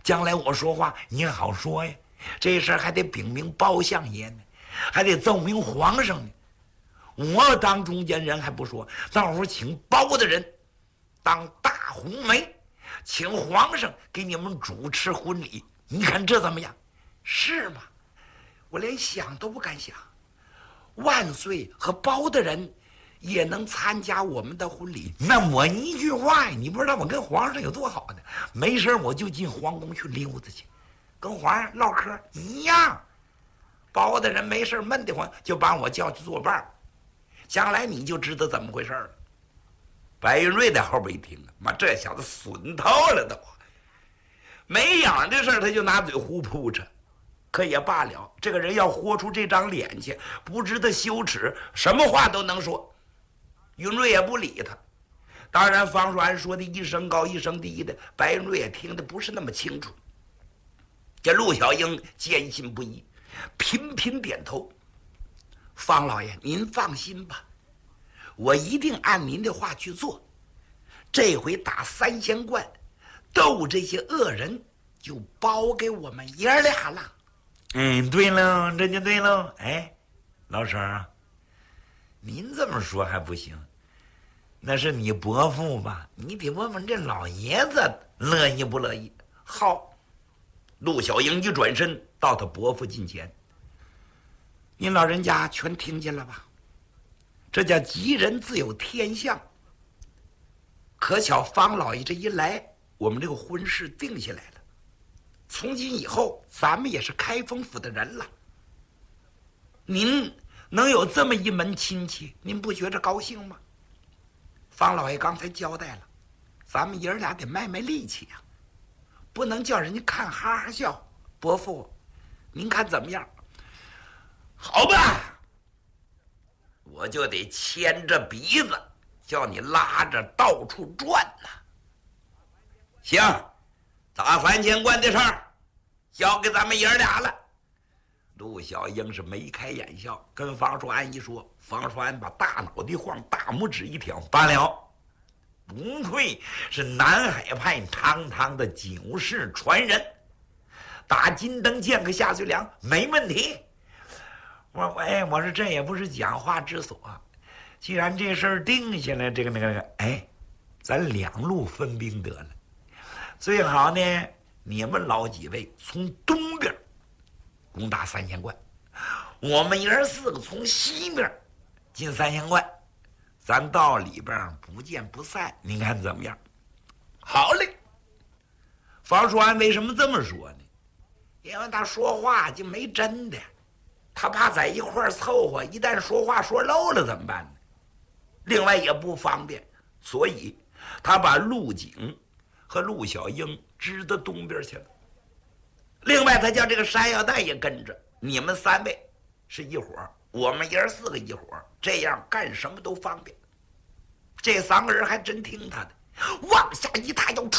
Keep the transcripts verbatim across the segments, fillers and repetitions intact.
将来我说话你好说呀。这事儿还得禀明包相爷呢，还得奏明皇上呢。我当中间人还不说，到时候请包大人当大红媒，请皇上给你们主持婚礼，你看这怎么样？是吗？我连想都不敢想。万岁和包大人也能参加我们的婚礼，那我一句话呀，你不知道我跟皇上有多好呢。没事我就进皇宫去溜达去，跟皇上唠嗑一样。包大人没事闷得慌，就把我叫去作伴，将来你就知道怎么回事了。白云瑞在后边一听啊，妈，这小子损透了都，没养这事儿他就拿嘴胡扑着。可也罢了，这个人要豁出这张脸去，不知道羞耻，什么话都能说。云瑞也不理他。当然方叔安说的一声高一声低的，白云瑞也听得不是那么清楚。这陆小英坚信不疑，频频点头。方老爷您放心吧，我一定按您的话去做。这回打三仙观斗这些恶人就包给我们爷俩了。嗯，对喽，这就对喽。哎，老婶儿，您这么说还不行，那是你伯父吧？你得问问这老爷子乐意不乐意。好，陆小英一转身到他伯父近前，您老人家全听见了吧？这叫吉人自有天相。可巧方老爷这一来，我们这个婚事定下来了。从今以后咱们也是开封府的人了，您能有这么一门亲戚，您不觉着高兴吗？方老爷刚才交代了，咱们爷儿俩得卖卖力气呀、啊，不能叫人家看哈哈笑。伯父您看怎么样？好吧，我就得牵着鼻子叫你拉着到处转呐、啊。行，打三千贯的事儿交给咱们爷儿俩了。陆小英是眉开眼笑，跟方叔安一说，方叔安把大脑袋晃，大拇指一挑，罢了，不愧是南海派堂堂的九世传人，打金灯见个下岁粮没问题。我哎，我说这也不是讲话之所，既然这事儿定下来，这个那个那个，哎，咱两路分兵得了。最好呢，你们老几位从东边攻打三仙观，我们爷儿四个从西边进三仙观，咱到里边不见不散，您看怎么样？好嘞。方叔安为什么这么说呢？因为他说话就没真的，他怕在一块儿凑合，一旦说话说漏了怎么办呢？另外也不方便，所以他把陆景和陆小英支到东边去了。另外他叫这个山药蛋也跟着，你们三位是一伙儿，我们爷儿四个一伙儿，这样干什么都方便。这三个人还真听他的，往下一踏就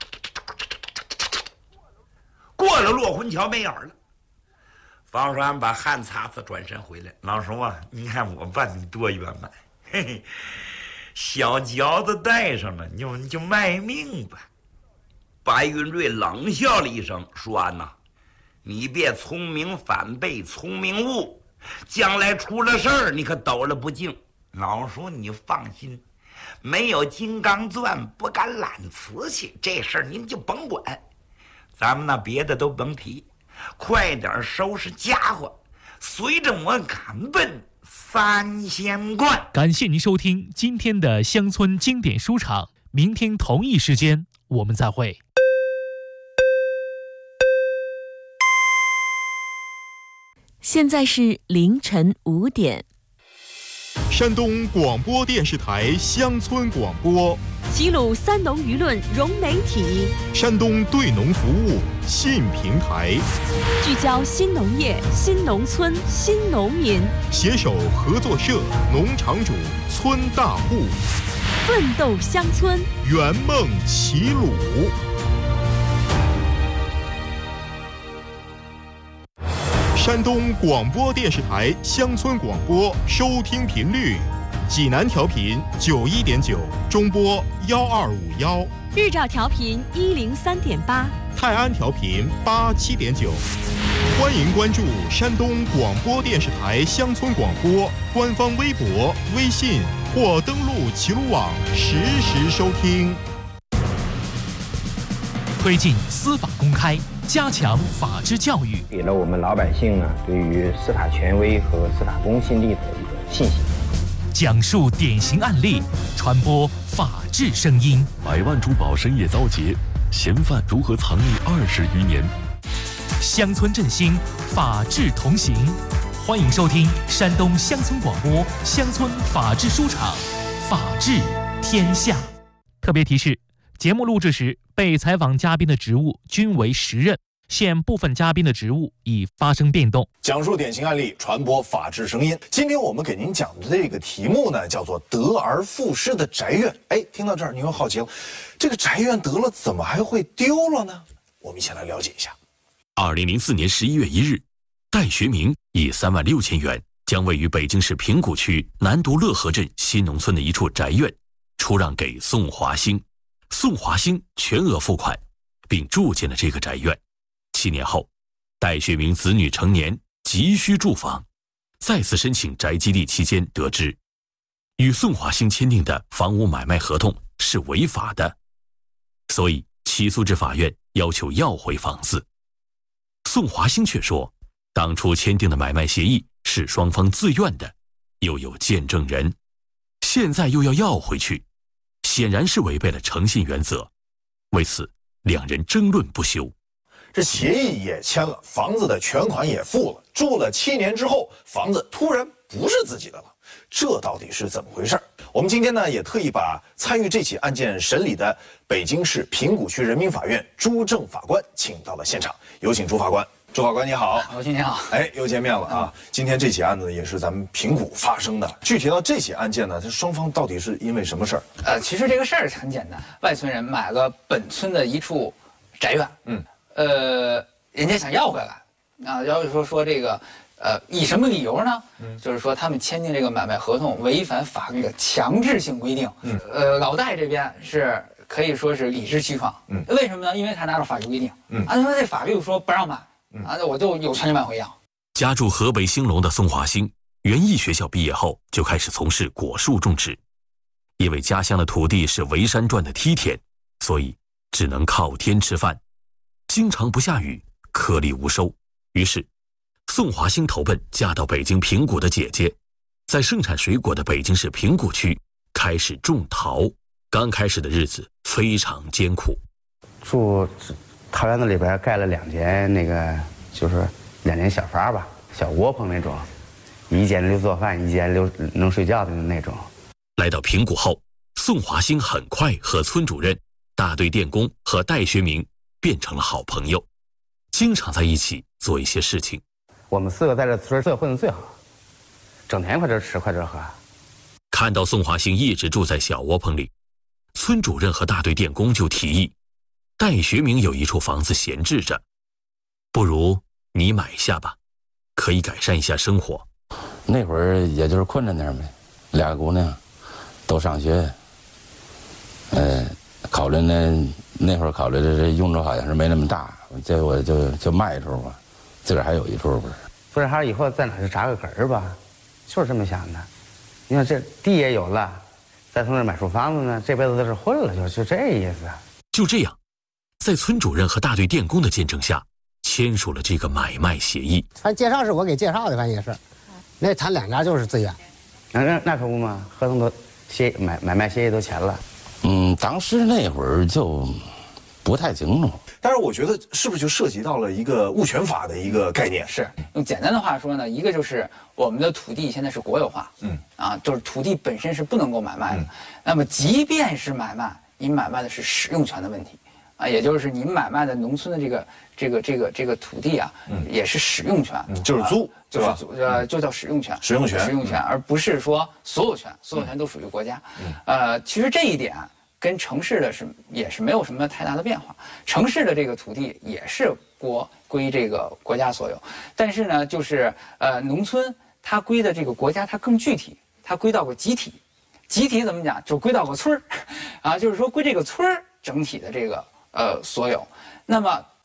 过了落魂桥没影了。方叔安把汗擦擦，转身回来，老叔啊，你看我办的多圆满，嘿嘿，小嚼子带上了，你就你就卖命吧。白云瑞冷笑了一声，说：“安呐，你别聪明反被聪明误，将来出了事儿，你可抖了不敬。老叔你放心，没有金刚钻不敢揽瓷器，这事儿您就甭管。咱们那别的都甭提，快点收拾家伙，随着我赶奔三仙观。” 感谢您收听今天的乡村经典书场，明天同一时间我们再会。 现在是凌晨五点。 山东广播电视台乡村广播， 齐鲁三农舆论融媒体， 山东对农服务新平台， 聚焦新农业、新农村、新农民， 携手合作社、农场主、村大户， 奋斗乡村， 圆梦齐鲁。山东广播电视台乡村广播收听频率：济南调频九一点九，中波幺二五幺； 日照调频一零三点八， 泰安调频八七点九。欢迎关注山东广播电视台乡村广播官方微博、微信或登录齐鲁网实时收听。 推进司法公开，加强法治教育， 给了我们老百姓呢对于司法权威和司法公信力的一个信心。 讲述典型案例，传播法治声音。 百万珠宝深夜遭劫，嫌犯如何藏匿二十余年？ 乡村振兴，法治同行。欢迎收听山东乡村广播乡村法治书场，法治天下。特别提示：节目录制时，被采访嘉宾的职务均为实任，现部分嘉宾的职务已发生变动。 讲述典型案例，传播法治声音。今天我们给您讲的这个题目呢，叫做得而复失的宅院。哎，听到这儿，你又好奇了，这个宅院得了，怎么还会丢了呢？我们一起来了解一下。 二零零四年十一月一日，戴学明以三万六千元将位于北京市平谷区南都乐河镇新农村的一处宅院出让给宋华兴。宋华兴全额付款，并住进了这个宅院。七年后，戴学明子女成年，急需住房，再次申请宅基地期间得知，与宋华兴签订的房屋买卖合同是违法的，所以起诉至法院要求要回房子。宋华兴却说，当初签订的买卖协议是双方自愿的，又有见证人，现在又要要回去，显然是违背了诚信原则。为此，两人争论不休。 这协议也签了，房子的全款也付了，住了七年之后，房子突然不是自己的了，这到底是怎么回事？我们今天呢，也特意把参与这起案件审理的北京市平谷区人民法院朱正法官请到了现场，有请朱法官。朱法官你好。 老秦你好。 哎，又见面了啊！嗯、今天这起案子也是咱们平谷发生的。具体到这起案件呢，这双方到底是因为什么事儿？ 呃，其实这个事儿很简单，外村人买了本村的一处宅院，嗯，呃，人家想要回来，啊，要是说说这个。呃，以什么理由呢？嗯，就是说他们签订这个买卖合同违反法律的强制性规定。嗯，呃，老戴这边是可以说是理直气壮。嗯，为什么呢？因为他拿着法律规定。嗯，按说这法律说不让买，啊，那我就有权利买回要。 家住河北兴隆的宋华兴，园艺学校毕业后就开始从事果树种植，因为家乡的土地是围山转的梯田，所以只能靠天吃饭，经常不下雨，颗粒无收，于是。宋华兴投奔嫁到北京平谷的姐姐，在盛产水果的北京市平谷区开始种桃。刚开始的日子非常艰苦， 住桃园子里边盖了两间那个就是两间小房吧，小窝棚那种，一间留做饭，一间留能睡觉的那种。 来到平谷后，宋华兴很快和村主任、大队电工和戴学明变成了好朋友，经常在一起做一些事情。 我们四个在这村最混的最好，整天快这吃快这喝。 看到宋华兴一直住在小窝棚里，村主任和大队电工就提议，戴学明有一处房子闲置着，不如你买下吧，可以改善一下生活。 那会儿也就是困着点呗，俩个姑娘都上学，呃，考虑呢那会儿考虑的这用处好像是没那么大，这我就就卖一处吧。自个儿还有一处不是？ 不是，还是以后在哪儿扎个根儿吧，就是这么想的。你看这地也有了，再从这买处房子呢，这辈子都是混了，就就这意思。 就这样，在村主任和大队电工的见证下，签署了这个买卖协议。 反正介绍是我给介绍的，反正也是，那谈两家就是自愿。 那那那可不嘛，合同都协买买卖协议都签了。 嗯，当时那会儿就不太清楚。 但是我觉得是不是就涉及到了一个物权法的一个概念？ 是用简单的话说呢，一个就是我们的土地现在是国有化，嗯啊，就是土地本身是不能够买卖的。嗯、那么即便是买卖，你买卖的是使用权的问题，啊，也就是你买卖的农村的这个这个这个这个土地啊，嗯、也是使用权， 嗯、就是租， 啊、就是租，呃，就叫使用权， 使用权， 使用权，而不是说所有权，所有权都属于国家。嗯、呃，其实这一点。跟城市的是也是没有什么太大的变化，城市的这个土地也是国归这个国家所有，但是呢，就是呃农村它归的这个国家它更具体，它归到个集体，集体怎么讲？就归到个村儿，啊，就是说归这个村儿整体的这个呃所有。那么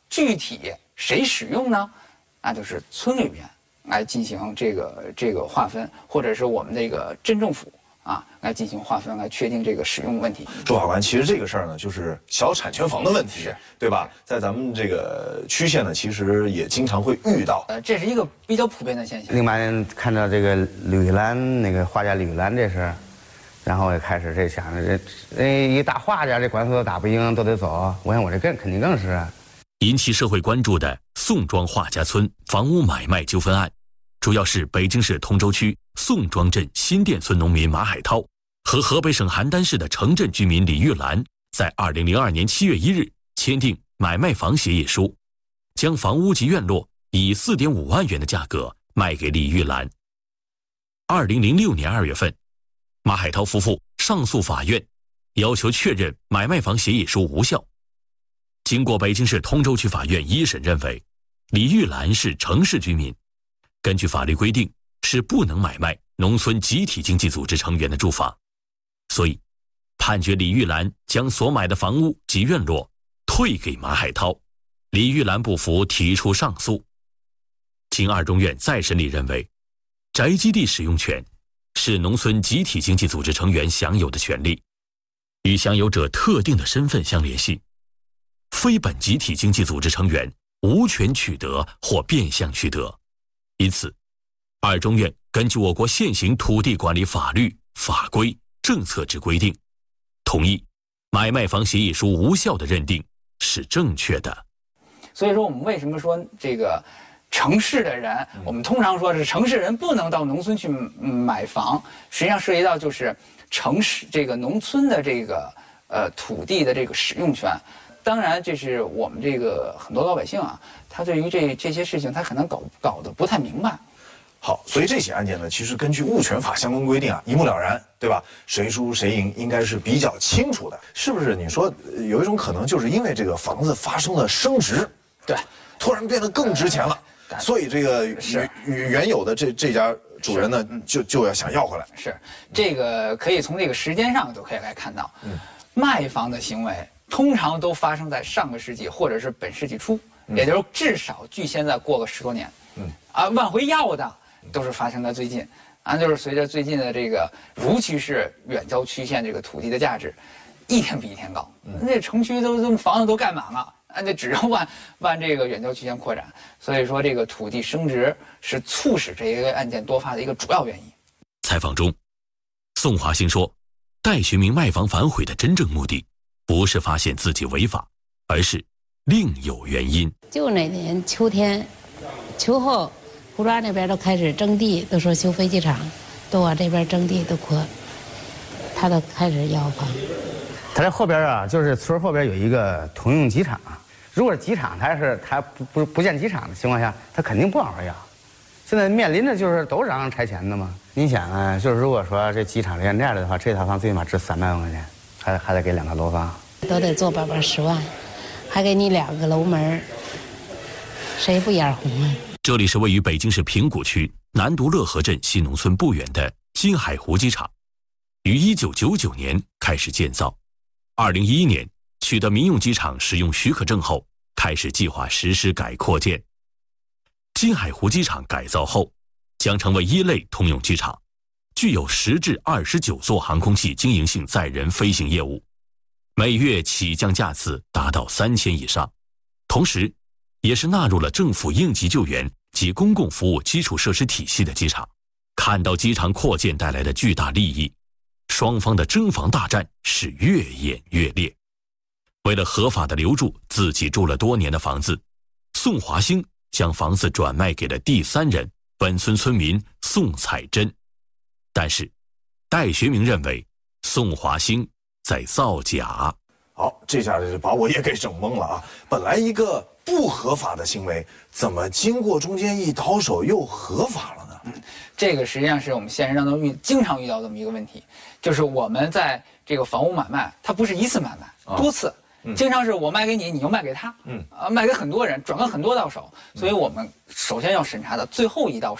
具体谁使用呢？那就是村里面来进行这个这个划分，或者是我们这个镇政府啊来进行划分，来确定这个使用问题。 朱法官，其实这个事儿呢，就是小产权房的问题，对吧？在咱们这个区县呢，其实也经常会遇到。 呃，这是一个比较普遍的现象。 零八年看到这个吕玉兰那个画家吕玉兰这事，然后也开始这想着这，这一打画家这官司都打不赢，都得走。我想我这更肯定更是啊。 引起社会关注的宋庄画家村房屋买卖纠纷案，主要是北京市通州区宋庄镇新店村农民马海涛和河北省邯郸市的城镇居民李玉兰在二零零二年七月一日签订买卖房协议书，将房屋及院落以四点五万元的价格卖给李玉兰。二零零六年二月份，马海涛夫妇上诉法院，要求确认买卖房协议书无效。经过北京市通州区法院一审认为，李玉兰是城市居民，根据法律规定是不能买卖农村集体经济组织成员的住房，所以判决李玉兰将所买的房屋及院落退给马海涛。李玉兰不服，提出上诉。经二中院再审理认为，宅基地使用权是农村集体经济组织成员享有的权利，与享有者特定的身份相联系，非本集体经济组织成员无权取得或变相取得。因此，二中院根据我国现行土地管理法律、法规、政策之规定，同意买卖房协议书无效的认定是正确的。 所以说，我们为什么说这个城市的人，我们通常说是城市人不能到农村去买房，实际上涉及到就是城市这个农村的这个呃土地的这个使用权。当然，这是我们这个很多老百姓啊，他对于这这些事情，他可能搞搞得不太明白。 好，所以这起案件呢，其实根据物权法相关规定啊，一目了然，对吧？谁输谁赢应该是比较清楚的，是不是？你说有一种可能，就是因为这个房子发生了升值， 对， 突然变得更值钱了，呃、所以这个是原有的这这家主人呢，就就要想要回来。 是，这个可以从这个时间上就可以来看到，嗯，卖房的行为通常都发生在上个世纪或者是本世纪初，嗯、也就是至少距现在过个十多年。嗯啊，往回要的都是发生在最近，啊，就是随着最近的这个，尤其是远郊区县这个土地的价值，一天比一天高。嗯、那城区都都房子都盖满了，啊，那只要往往这个远郊区县扩展，所以说这个土地升值是促使这一个案件多发的一个主要原因。 采访中，宋华兴说，戴学明卖房反悔的真正目的，不是发现自己违法，而是另有原因。 就那年秋天，秋后，胡抓那边都开始征地，都说修飞机场，都往这边征地都扩，他都开始要房。 他这后边啊，就是村后边有一个通用机场，如果是机场，他是他不不不建机场的情况下，他肯定不往上要。现在面临着就是都嚷嚷拆迁的嘛。你想啊，就是如果说这机场建这样的话，这套房最起码值三百万块钱，还还得给两套楼房， 都得做八百十万，还给你两个楼门，谁不眼红啊？ 这里是位于北京市平谷区南独乐河镇新农村不远的金海湖机场，于一九九九年开始建造，二零一一年取得民用机场使用许可证后，开始计划实施改扩建。金海湖机场改造后，将成为一类通用机场，具有十至二十九座航空器经营性载人飞行业务，每月起降架次达到三千以上，同时，也是纳入了政府应急救援及公共服务基础设施体系的机场。看到机场扩建带来的巨大利益，双方的争房大战是越演越烈。为了合法的留住自己住了多年的房子，宋华兴将房子转卖给了第三人本村村民宋彩珍。但是，戴学明认为宋华兴在造假。 好，这下就把我也给整懵了啊！本来一个不合法的行为，怎么经过中间一倒手又合法了呢？ 嗯，这个实际上是我们现实当中遇经常遇到这么一个问题，就是我们在这个房屋买卖，它不是一次买卖，啊、多次。嗯、经常是我卖给你，你又卖给他，嗯，啊，卖给很多人，转个很多到手，所以我们首先要审查的最后一到手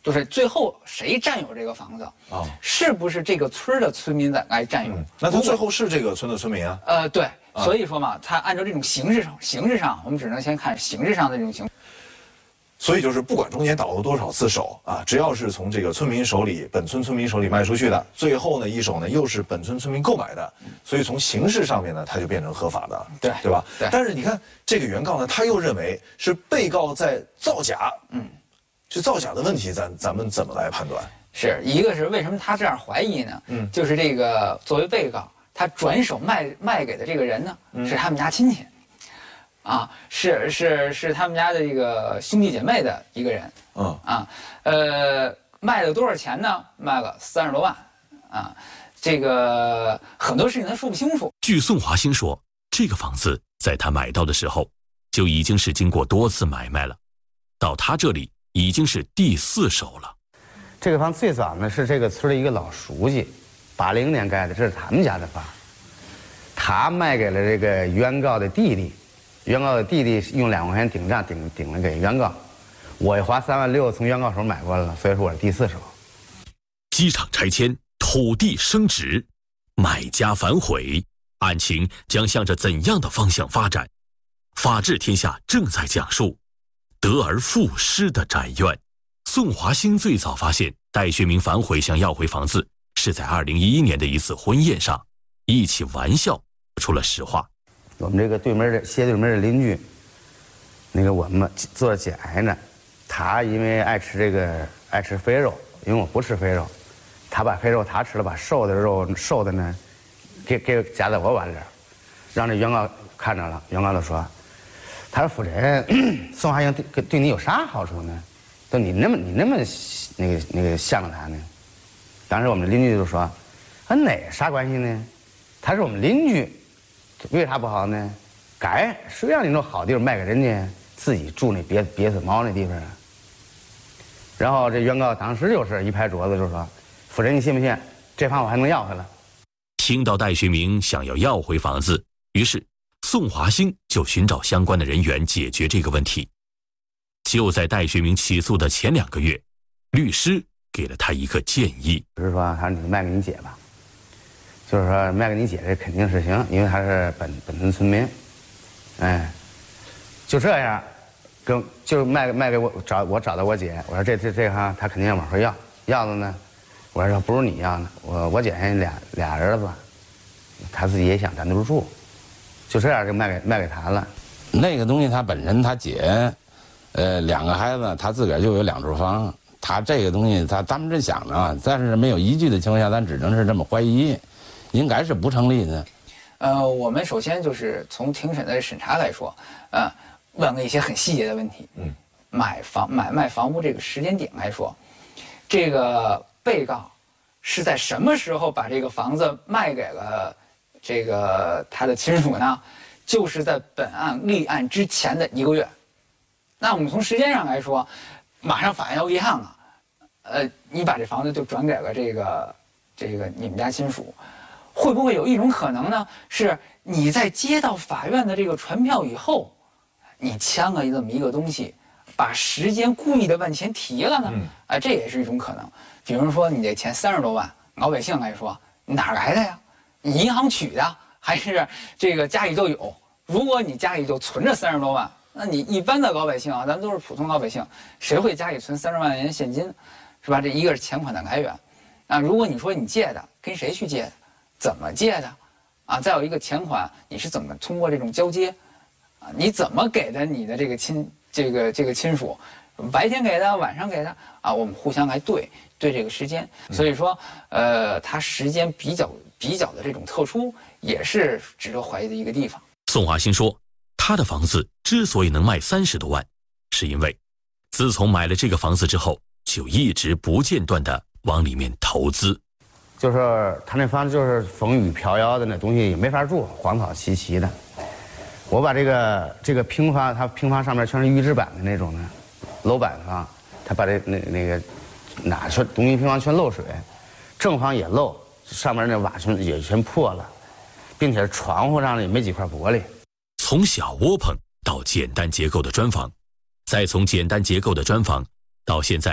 就是最后谁占有这个房子啊？是不是这个村的村民来占有？嗯、 那他最后是这个村的村民啊？ 呃，对，啊、所以说嘛，他按照这种形式上，形式上我们只能先看形式上的这种情况。 所以就是不管中间倒了多少次手啊，只要是从这个村民手里、本村村民手里卖出去的，最后呢一手呢又是本村村民购买的，所以从形式上面呢，它就变成合法的， 对对吧？ 对。 但是你看这个原告呢，他又认为是被告在造假，嗯，这造假的问题咱，咱咱们怎么来判断？ 是一个是为什么他这样怀疑呢？嗯，就是这个作为被告，他转手卖卖给的这个人呢，嗯、是他们家亲戚。啊，是是是他们家的这个兄弟姐妹的一个人，嗯啊，呃，卖了多少钱呢？卖了三十多万，啊，这个很多事情他说不清楚。 据宋华兴说，这个房子在他买到的时候，就已经是经过多次买卖了，到他这里已经是第四手了。 这个房最早呢是这个村的一个老书记，八零年盖的，这是他们家的房，他卖给了这个原告的弟弟。原告的弟弟用两块钱顶账顶顶了给原告，我花三万六从原告手买过来了，所以说我是第四手。 机场拆迁，土地升值，买家反悔，案情将向着怎样的方向发展？法治天下正在讲述得而复失的宅院。宋华兴最早发现戴学明反悔想要回房子，是在二零一一年的一次婚宴上，一起玩笑出了实话。 我们这个对门的斜对门的邻居，那个我们做着检癌呢，他因为爱吃这个爱吃肥肉，因为我不吃肥肉，他把肥肉他吃了，把瘦的肉瘦的呢，给给夹在我碗里，让这原告看着了，原告就说，他说夫人，宋华兴对对你有啥好处呢？说你那么你那么那个那个向着他呢？当时我们邻居就说，啊哪啥关系呢？他是我们邻居。为啥不好呢？该谁让你那好地方卖给人家，自己住那憋憋死猫那地方啊？然后这原告当时就是一拍桌子就说：“夫人，你信不信？这房我还能要回来？” 听到戴学明想要要回房子，于是宋华兴就寻找相关的人员解决这个问题。就在戴学明起诉的前两个月，律师给了他一个建议， 就是说，他说你卖给你姐吧。就是说卖给你姐这肯定是行，因为她是本本村村民，哎，就这样，跟就卖卖给我找我找到我姐，我说这这这哈，她肯定要往回要，要的呢，我说不如你要呢，我我姐俩俩儿子，她自己也想单独住，就这样就卖给卖给她了。 那个东西她本身她姐，呃两个孩子，她自个儿就有两处房，她这个东西她咱们这想着，但是没有依据的情况下，咱只能是这么怀疑。应该是不成立的。 呃，我们首先就是从庭审的审查来说，呃，问了一些很细节的问题。嗯，买房买卖房屋这个时间点来说，这个被告是在什么时候把这个房子卖给了这个他的亲属呢？就是在本案立案之前的一个月。那我们从时间上来说，马上法院要立案了，呃，你把这房子就转给了这个这个你们家亲属。会不会有一种可能呢？是你在接到法院的这个传票以后，你签了这么一个东西，把时间故意的往前提了呢？嗯、啊，这也是一种可能。比如说你这钱三十多万，老百姓来说哪来的呀？你银行取的还是这个家里就有？如果你家里就存着三十多万，那你一般的老百姓啊，咱们都是普通老百姓，谁会家里存三十万元现金，是吧？这一个是钱款的来源。啊，如果你说你借的，跟谁去借的？怎么借的，啊，再有一个钱款，你是怎么通过这种交接，啊，你怎么给的你的这个亲这个这个亲属，白天给的，晚上给的，啊，我们互相来对对这个时间，所以说，呃，它时间比较比较的这种特殊，也是值得怀疑的一个地方。 宋华兴说，他的房子之所以能卖三十多万，是因为自从买了这个房子之后，就一直不间断的往里面投资。 就是他那房子就是风雨飘摇的，那东西也没法住，荒草萋萋的。我把这个这个平房，它平房上面全是预制板的那种的楼板房，他把这那那个哪全东西平房全漏水，正房也漏，上面那瓦全也全破了，并且窗户上也没几块玻璃。 从小窝棚到简单结构的砖房，再从简单结构的砖房到现在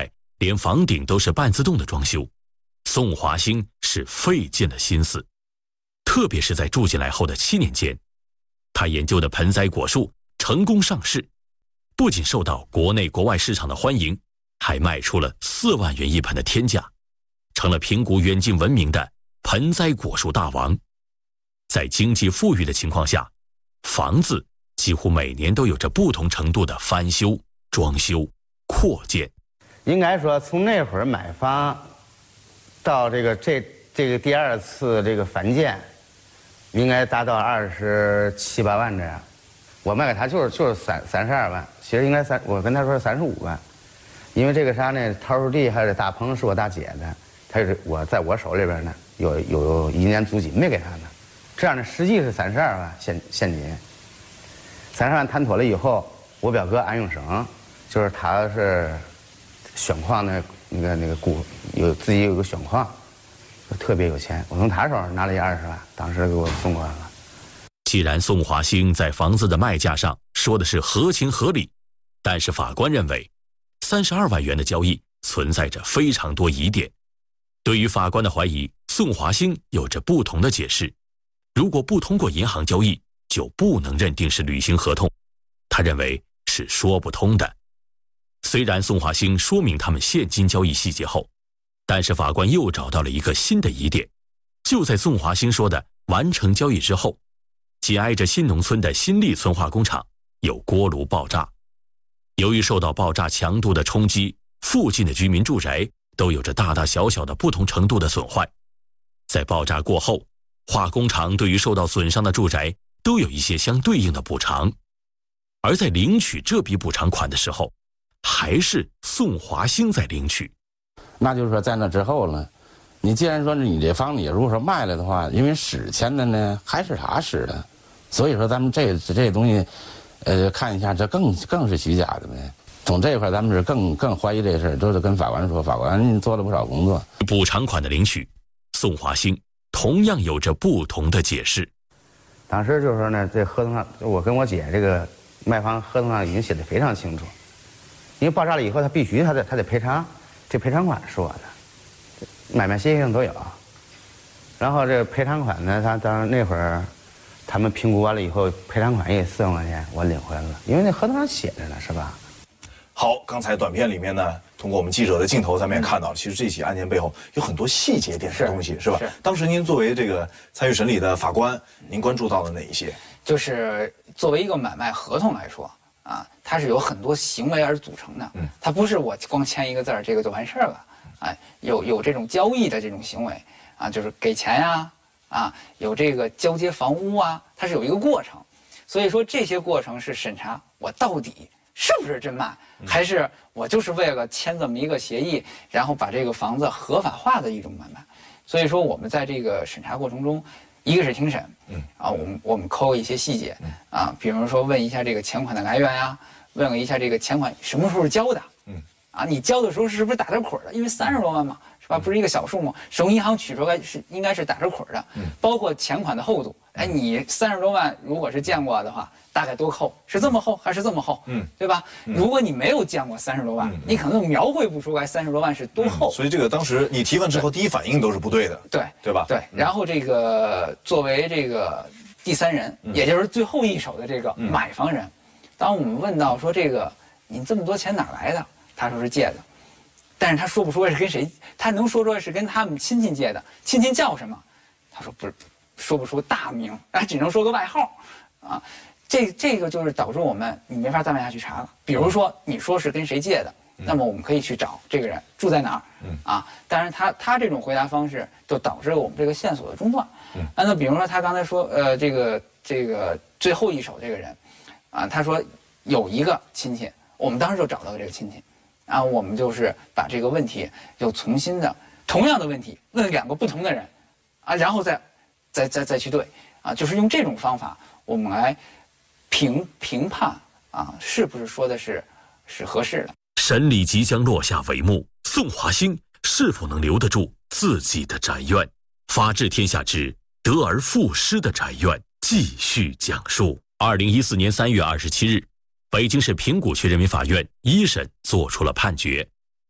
连房顶都是半自动的装修，宋华兴是费尽了心思。特别是在住进来后的七年间，他研究的盆栽果树成功上市，不仅受到国内国外市场的欢迎，还卖出了四万元一盆的天价，成了平谷远近闻名的盆栽果树大王。在经济富裕的情况下，房子几乎每年都有着不同程度的翻修、装修、扩建。 应该说，从那会儿买房到这个这这个第二次这个翻建，应该达到二十七八万这样。我卖给他就是就是三三十二万，其实应该三，我跟他说三十五万，因为这个啥呢？桃树地还是大棚是我大姐的，他是我在我手里边呢，有有一年租金没给他呢，这样呢实际是三十二万现现金。三十万谈妥了以后，我表哥安永生，就是他是选矿的那个那个股，有自己有个选矿，特别有钱。我从他手上拿了一二十万，当时给我送过来了。 既然宋华兴在房子的卖价上说的是合情合理，但是法官认为，三十二万元的交易存在着非常多疑点。对于法官的怀疑，宋华兴有着不同的解释。如果不通过银行交易，就不能认定是履行合同，他认为是说不通的。虽然宋华兴说明他们现金交易细节后，但是法官又找到了一个新的疑点。就在宋华兴说的完成交易之后，紧挨着新农村的新立村化工厂有锅炉爆炸。由于受到爆炸强度的冲击，附近的居民住宅都有着大大小小的不同程度的损坏。在爆炸过后，化工厂对于受到损伤的住宅都有一些相对应的补偿，而在领取这笔补偿款的时候，还是宋华兴在领取。 那就是说，在那之后呢，你既然说你这房你如果说卖了的话，因为使钱的呢还是他使的，所以说咱们这这东西，呃，看一下这更更是虚假的呗。从这一块咱们是更更怀疑这事儿，都是跟法官说，法官做了不少工作。 补偿款的领取，宋华兴同样有着不同的解释。 当时就是说呢，这合同上，我跟我姐这个卖房合同上已经写的非常清楚，因为爆炸了以后，他必须他得他得赔偿，这赔偿款是我的，买卖协议上都有。然后这赔偿款呢，他当那会儿他们评估完了以后，赔偿款也四万块钱，我领回来了，因为那合同上写着呢，是吧？ 好，刚才短片里面呢，通过我们记者的镜头，咱们也看到了，其实这起案件背后有很多细节点的东西，是吧？是。当时您作为这个参与审理的法官，您关注到了哪一些？ 就是作为一个买卖合同来说啊，它是有很多行为而组成的，嗯，它不是我光签一个字儿，这个就完事儿了，哎，有有这种交易的这种行为啊，就是给钱呀，啊，有这个交接房屋啊，它是有一个过程，所以说这些过程是审查我到底是不是真卖，还是我就是为了签这么一个协议，然后把这个房子合法化的一种买卖。所以说我们在这个审查过程中，一个是庭审，嗯，啊，我们我们抠一些细节，啊，比如说问一下这个钱款的来源呀，问了一下这个钱款什么时候交的，嗯，啊，你交的时候是不是打着捆的？因为三十多万嘛，是吧？不是一个小数目，从银行取出来是应该是打着捆的，嗯，包括钱款的厚度，哎，你三十多万如果是见过的话，大概多厚？是这么厚还是这么厚？嗯，对吧？嗯、如果你没有见过三十多万，嗯、你可能描绘不出来三十多万是多厚、 嗯。所以这个当时你提问之后，第一反应都是不对的， 对对吧？ 对。然后这个作为这个第三人，嗯、也就是最后一手的这个买房人，嗯、当我们问到说这个你这么多钱哪来的？他说是借的，但是他说不出来是跟谁，他能说出来是跟他们亲戚借的，亲戚叫什么？他说不是，说不出大名，他只能说个外号，啊。这这个就是导致我们你没法再往下去查了。比如说你说是跟谁借的，嗯、那么我们可以去找这个人住在哪儿，嗯、啊，但是他他这种回答方式就导致了我们这个线索的中断。嗯，啊，那比如说他刚才说，呃，这个这个最后一手这个人，啊，他说有一个亲戚，我们当时就找到了这个亲戚，然后我们就是把这个问题又重新的同样的问题问两个不同的人，啊，然后再再再再去对，啊，就是用这种方法我们来。评评判啊，是不是说的是是合适的？ 审理即将落下帷幕，宋华兴是否能留得住自己的宅院？法治天下之得而复失的宅院继续讲述。二零一四年三月二十七日，北京市平谷区人民法院一审作出了判决。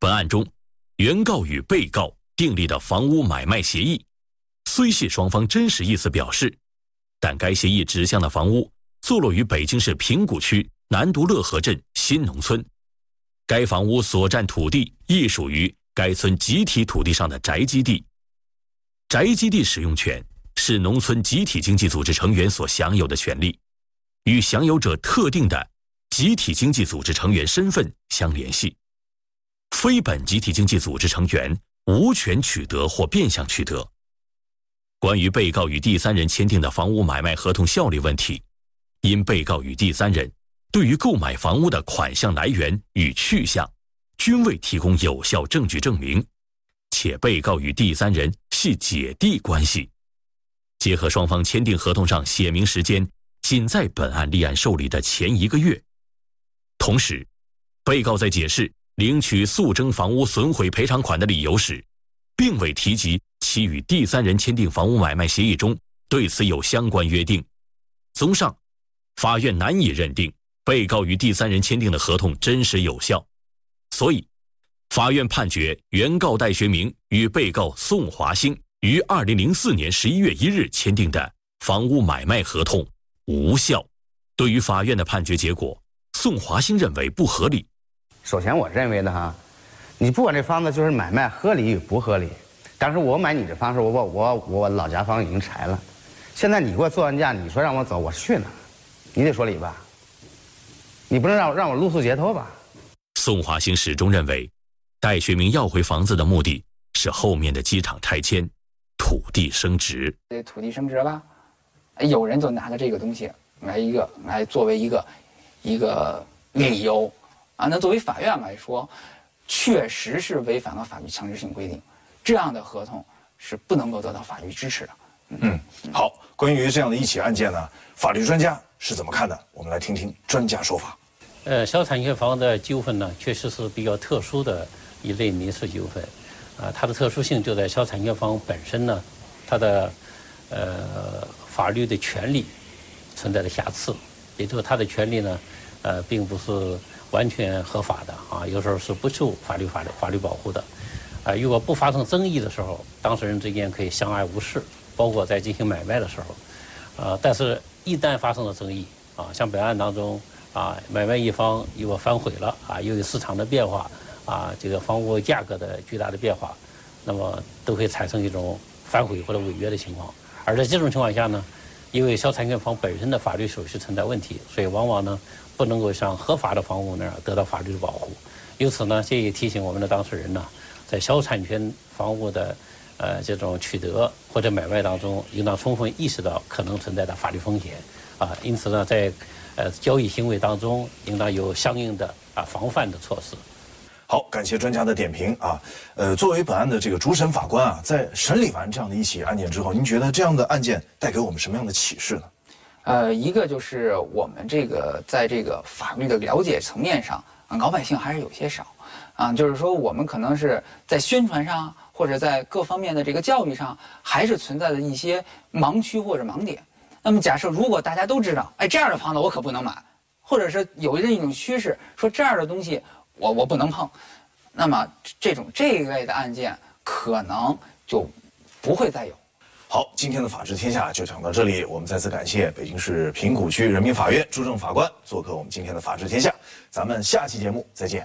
本案中，原告与被告订立的房屋买卖协议，虽系双方真实意思表示，但该协议指向的房屋坐落于北京市平谷区南都乐河镇新农村，该房屋所占土地亦属于该村集体土地上的宅基地。宅基地使用权是农村集体经济组织成员所享有的权利，与享有者特定的集体经济组织成员身份相联系。非本集体经济组织成员无权取得或变相取得。关于被告与第三人签订的房屋买卖合同效力问题，因被告与第三人对于购买房屋的款项来源与去向均未提供有效证据证明，且被告与第三人系姐弟关系，结合双方签订合同上写明时间仅在本案立案受理的前一个月，同时被告在解释领取诉争房屋损毁赔偿款的理由时，并未提及其与第三人签订房屋买卖协议中对此有相关约定。综上，法院难以认定被告与第三人签订的合同真实有效，所以法院判决原告戴学明与被告宋华兴于二零零四年十一月一日签订的房屋买卖合同无效。对于法院的判决结果，宋华兴认为不合理。 首先，我认为的哈，你不管这房子就是买卖合理与不合理。当时我买你这房子，我我我我老家房已经拆了，现在你给我做完价，你说让我走，我去呢，你得说理吧？你不能让让我露宿街头吧？ 宋华兴始终认为，戴学明要回房子的目的是后面的机场拆迁，土地升值。 这土地升值了，有人就拿着这个东西来一个来作为一个一个理由啊。那作为法院来说，确实是违反了法律强制性规定，这样的合同是不能够得到法律支持的。 嗯，好，关于这样的一起案件呢，法律专家是怎么看的？我们来听听专家说法。 呃，小产权房的纠纷呢，确实是比较特殊的一类民事纠纷，啊、呃，它的特殊性就在小产权房本身呢，它的呃法律的权利存在的瑕疵，也就是它的权利呢，呃，并不是完全合法的啊，有时候是不受法律法律法律保护的，啊、呃，如果不发生争议的时候，当事人之间可以相安无事，包括在进行买卖的时候，啊、呃，但是一旦发生了争议啊，像本案当中。啊，买卖一方如果反悔了啊，由于市场的变化啊，这个房屋价格的巨大的变化，那么都会产生一种反悔或者违约的情况。而在这种情况下呢，因为小产权房本身的法律手续存在问题，所以往往呢不能够像合法的房屋那样得到法律的保护。由此呢，这也提醒我们的当事人呢，在小产权房屋的呃这种取得或者买卖当中，应当充分意识到可能存在的法律风险啊。因此呢，在呃，交易行为当中应当有相应的啊防范的措施。 好，感谢专家的点评啊。呃，作为本案的这个主审法官啊，在审理完这样的一起案件之后，您觉得这样的案件带给我们什么样的启示呢？ 呃，一个就是我们这个在这个法律的了解层面上，啊，老百姓还是有些少，啊，就是说我们可能是在宣传上或者在各方面的这个教育上，还是存在的一些盲区或者盲点。那么假设如果大家都知道，哎，这样的房子我可不能买，或者是有这一种趋势，说这样的东西我我不能碰，那么这种这一类的案件可能就不会再有。 好，今天的法治天下就讲到这里，我们再次感谢北京市平谷区人民法院朱正法官做客我们今天的法治天下，咱们下期节目再见。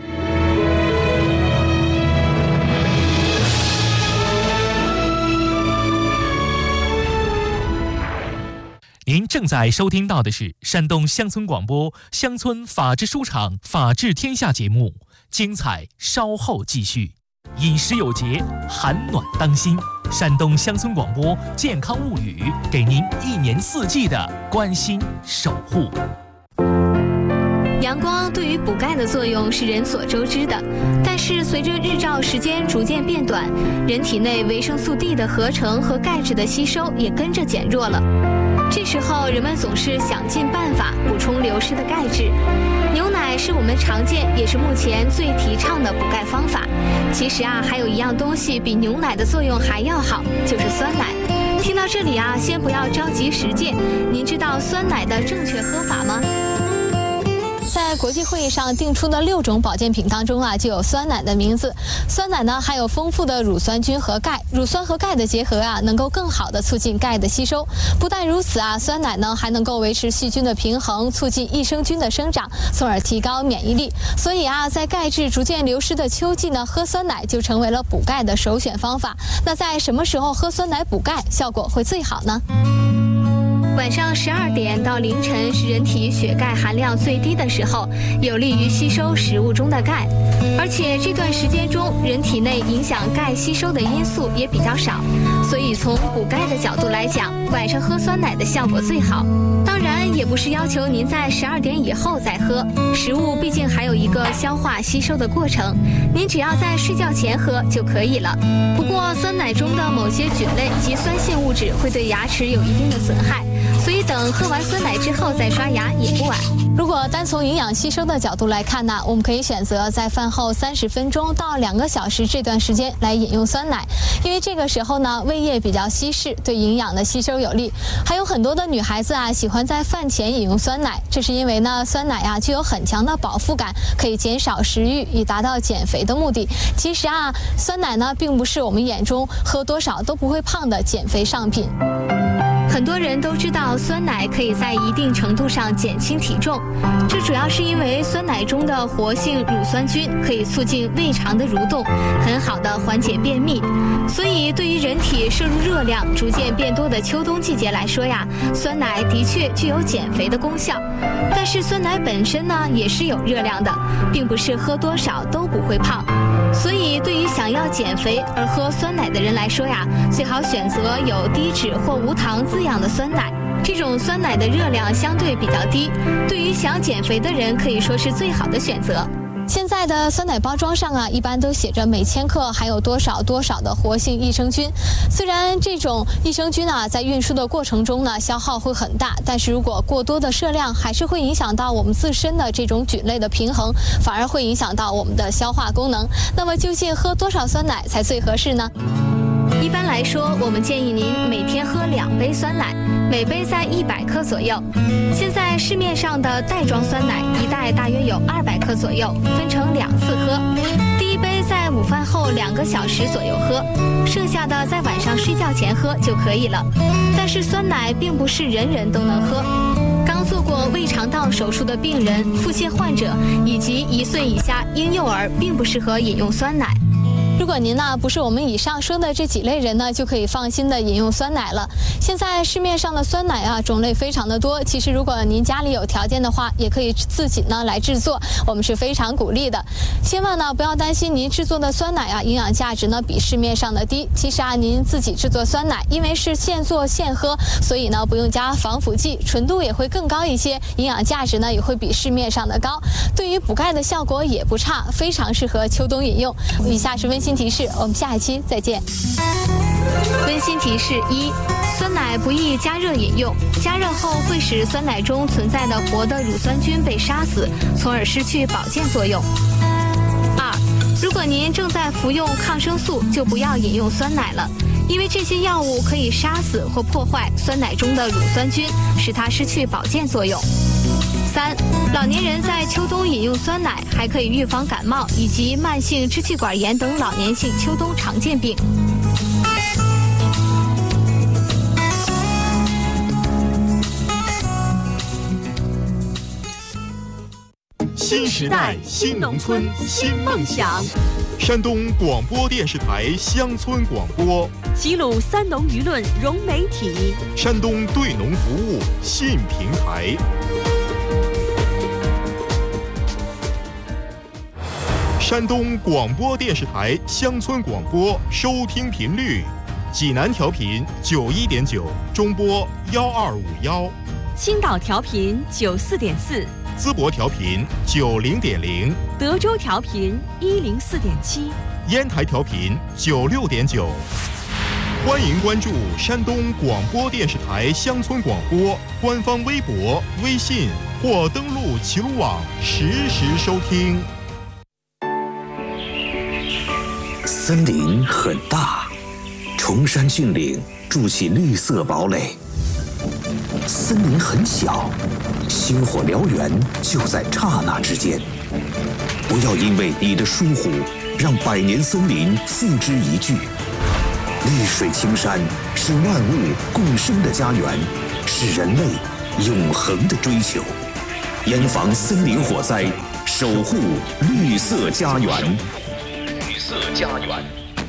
您正在收听到的是山东乡村广播乡村法治书场法治天下节目，精彩稍后继续。饮食有节，寒暖当心。山东乡村广播健康物语，给您一年四季的关心守护。 阳光对于补钙的作用是人所周知的，但是随着日照时间逐渐变短，人体内维生素 D 的合成和钙质的吸收也跟着减弱了。这时候，人们总是想尽办法补充流失的钙质。牛奶是我们常见也是目前最提倡的补钙方法。其实啊，还有一样东西比牛奶的作用还要好，就是酸奶。听到这里啊，先不要着急实践，您知道酸奶的正确喝法吗？ 在在国际会议上定出的六种保健品当中啊，就有酸奶的名字。酸奶呢含有丰富的乳酸菌和钙，乳酸和钙的结合啊，能够更好的促进钙的吸收。不但如此啊，酸奶呢还能够维持细菌的平衡，促进益生菌的生长，从而提高免疫力。所以啊，在钙质逐渐流失的秋季呢，喝酸奶就成为了补钙的首选方法。那在什么时候喝酸奶补钙效果会最好呢？ 晚上十二点到凌晨是人体血钙含量最低的时候，有利于吸收食物中的钙。而且这段时间中，人体内影响钙吸收的因素也比较少，所以从补钙的角度来讲，晚上喝酸奶的效果最好。当然，也不是要求您在十二点以后再喝，食物毕竟还有一个消化吸收的过程，您只要在睡觉前喝就可以了。不过，酸奶中的某些菌类及酸性物质会对牙齿有一定的损害，所以等喝完酸奶之后再刷牙也不晚。如果单从营养吸收的角度来看呢，我们可以选择在饭后三十分钟到两个小时这段时间来饮用酸奶，因为这个时候呢胃液比较稀释，对营养的吸收有利。还有很多的女孩子啊喜欢在饭前饮用酸奶，这是因为呢酸奶啊具有很强的饱腹感，可以减少食欲，以达到减肥的目的。其实啊，酸奶呢并不是我们眼中喝多少都不会胖的减肥上品。很多人都知道酸奶可以在一定程度上减轻体重，这主要是因为酸奶中的活性乳酸菌可以促进胃肠的蠕动，很好的缓解便秘。所以对于人体摄入热量逐渐变多的秋冬季节来说呀，酸奶的确具有减肥的功效。但是酸奶本身呢也是有热量的，并不是喝多少都不会胖。所以对于想要减肥而喝酸奶的人来说呀，最好选择有低脂或无糖滋养的酸奶，这种酸奶的热量相对比较低，对于想减肥的人可以说是最好的选择。现在的酸奶包装上啊，一般都写着每千克含有多少多少的活性益生菌。虽然这种益生菌啊，在运输的过程中呢，消耗会很大，但是如果过多的摄量，还是会影响到我们自身的这种菌类的平衡，反而会影响到我们的消化功能。那么究竟喝多少酸奶才最合适呢？一般来说，我们建议您每天喝两杯酸奶，每杯在一百克左右。现在市面上的袋装酸奶一袋大约有二百克左右，分成两次喝。第一杯在午饭后两个小时左右喝，剩下的在晚上睡觉前喝就可以了。但是酸奶并不是人人都能喝。刚做过胃肠道手术的病人、腹泻患者以及一岁以下婴幼儿并不适合饮用酸奶。如果您呢不是我们以上说的这几类人呢，就可以放心的饮用酸奶了。现在市面上的酸奶啊种类非常的多，其实如果您家里有条件的话，也可以自己呢来制作，我们是非常鼓励的。千万呢不要担心您制作的酸奶啊营养价值呢比市面上的低。其实啊您自己制作酸奶，因为是现做现喝，所以呢不用加防腐剂，纯度也会更高一些，营养价值呢也会比市面上的高。对于补钙的效果也不差，非常适合秋冬饮用。以下是温馨提示，我们下一期再见。温馨提示一：酸奶不宜加热饮用，加热后会使酸奶中存在的活的乳酸菌被杀死，从而失去保健作用。二，如果您正在服用抗生素，就不要饮用酸奶了，因为这些药物可以杀死或破坏酸奶中的乳酸菌，使它失去保健作用。三，老年人在秋冬饮用酸奶，还可以预防感冒以及慢性支气管炎等老年性秋冬常见病。 新时代新农村新梦想，山东广播电视台乡村广播， 齐鲁三农舆论融媒体， 山东对农服务信平台。山东广播电视台乡村广播收听频率：济南调频九一点九，中波幺二五幺； 青岛调频九四点四， 淄博调频九零点零， 德州调频一零四点七， 烟台调频九六点九。欢迎关注山东广播电视台乡村广播官方微博、微信或登录齐鲁网实时收听。 森林很大，崇山峻岭筑起绿色堡垒；森林很小， 星火燎原就在刹那之间。不要因为你的疏忽，让百年森林付之一炬。绿水青山是万物共生的家园，是人类永恒的追求。严防森林火灾，守护绿色家园。绿色家园。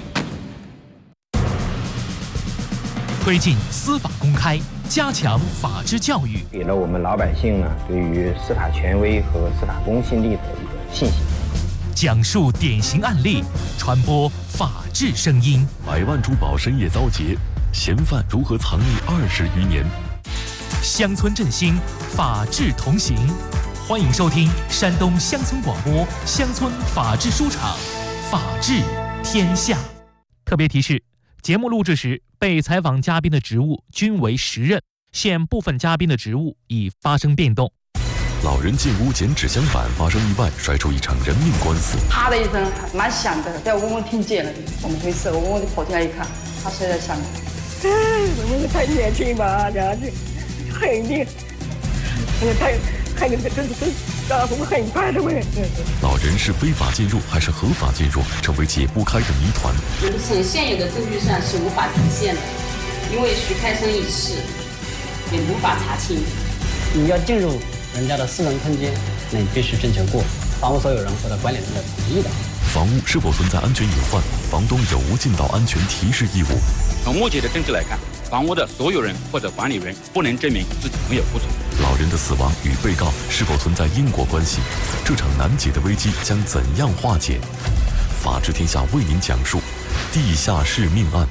推进司法公开，加强法治教育， 给了我们老百姓呢对于司法权威和司法公信力的一个信心。 讲述典型案例，传播法治声音。 百万珠宝深夜遭劫，嫌犯如何藏匿二十余年？ 乡村振兴，法治同行。欢迎收听山东乡村广播乡村法治书场，法治天下。特别提示：节目录制时，被采访嘉宾的职务均为实任，现部分嘉宾的职务已发生变动。 老人进屋捡纸箱板，发生意外，摔出一场人命官司。 啪的一声，蛮响的，在我公公听见了，怎么回事？我公公就跑进来一看，他睡在下面。 我公公太年轻吧，然后就很厉害，太很真真真打工很快的喂。 老人是非法进入还是合法进入，成为解不开的谜团。 从现有的证据上是无法体现的，因为徐开生已逝，也无法查清。 你要进入人家的私人空间，那你必须征求过房屋所有人或者管理人的同意的。 房屋是否存在安全隐患？房东有无尽到安全提示义务？ 从目前的证据来看，房屋的所有人或者管理人不能证明自己没有不足。 老人的死亡与被告是否存在因果关系？这场难解的危机将怎样化解？法治天下为您讲述地下室命案。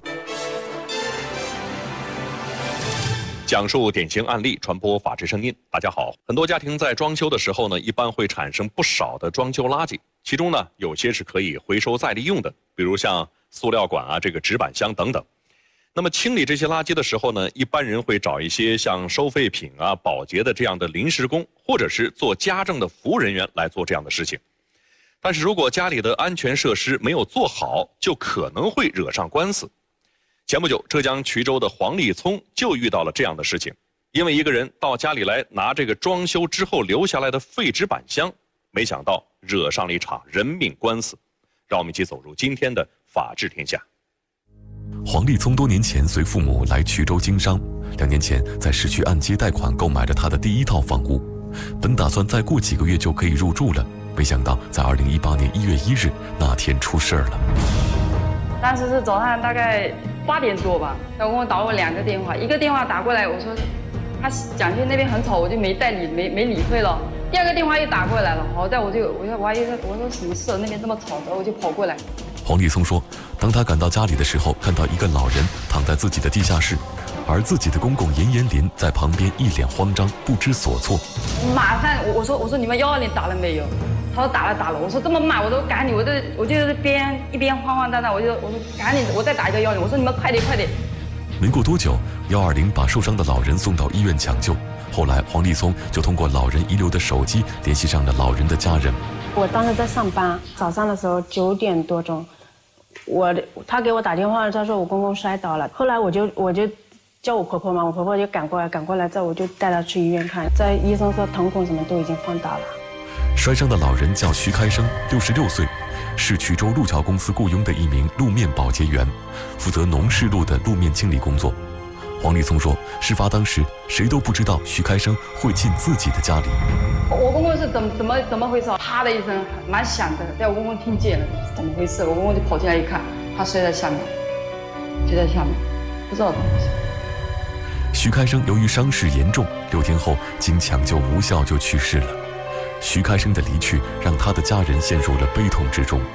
讲述典型案例，传播法治声音。大家好，很多家庭在装修的时候呢，一般会产生不少的装修垃圾，其中呢，有些是可以回收再利用的，比如像塑料管啊、这个纸板箱等等。那么清理这些垃圾的时候呢，一般人会找一些像收废品啊、保洁的这样的临时工，或者是做家政的服务人员来做这样的事情。但是如果家里的安全设施没有做好，就可能会惹上官司。前不久，浙江衢州的黄立聪就遇到了这样的事情，因为一个人到家里来拿这个装修之后留下来的废纸板箱，没想到惹上了一场人命官司。让我们一起走入今天的法治天下。 黄立聪多年前随父母来衢州经商，两年前在市区按揭贷款购买了他的第一套房屋，本打算再过几个月就可以入住了，没想到在二零一八年一月一日那天出事儿了。 当时是早上大概八点多吧，老公打我两个电话，一个电话打过来，我说他蒋军那边很吵，我就没再理，没没理会了。第二个电话又打过来了，好在我就我说我还以为我说什么事，那边这么吵的，我就跑过来。 黄立聪说，当他赶到家里的时候，看到一个老人躺在自己的地下室，而自己的公公严延林在旁边一脸慌张，不知所措。 马上我说我说你们幺二零打了没有？他说打了打了。我说这么慢，我说赶紧，我这我就是边一边慌慌张张，我就我说赶紧，我再打一个幺二零。我说你们快点快点。 没过多久，幺二零把受伤的老人送到医院抢救。后来黄立聪就通过老人遗留的手机联系上了老人的家人。 我当时在上班，早上的时候九点多钟，我他给我打电话，他说我公公摔倒了。后来我就我就叫我婆婆嘛，我婆婆就赶过来，赶过来之后我就带他去医院看，在医生说瞳孔什么都已经放大了。 摔伤的老人叫徐开生，六十六岁，是衢州路桥公司雇佣的一名路面保洁员，负责农市路的路面清理工作。黄立聪说，事发当时谁都不知道徐开生会进自己的家里。 我公公是怎么怎么怎么回事？啪的一声，蛮响的，在我公公听见了，怎么回事？我公公就跑进来一看，他睡在下面，就在下面，不知道怎么回事。 徐开生由于伤势严重，六天后经抢救无效就去世了。徐开生的离去让他的家人陷入了悲痛之中。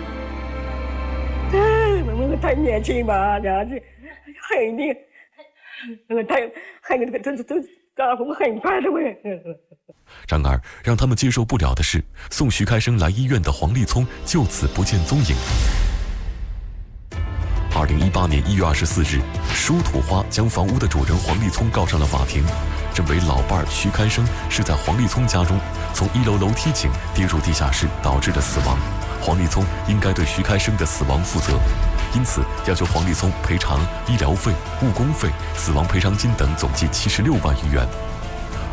我太年轻吧，然后就很厉害。那个太很那个真真打工很快的喂。 然而，让他们接受不了的是，送徐开生来医院的黄立聪就此不见踪影。二零一八年一月二十四日，舒土花将房屋的主人黄立聪告上了法庭，认为老伴儿徐开生是在黄立聪家中从一楼楼梯井跌入地下室导致的死亡，黄立聪应该对徐开生的死亡负责。因此，要求黄立聪赔偿医疗费、误工费、死亡赔偿金等总计七十六万余元。